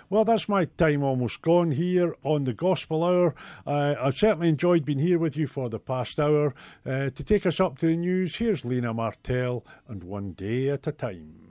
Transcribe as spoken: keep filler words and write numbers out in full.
Well, that's my time almost gone here on the Gospel Hour. Uh, I've certainly enjoyed being here with you for the past hour. Uh, to take us up to the news, here's Lena Martell and One Day at a Time.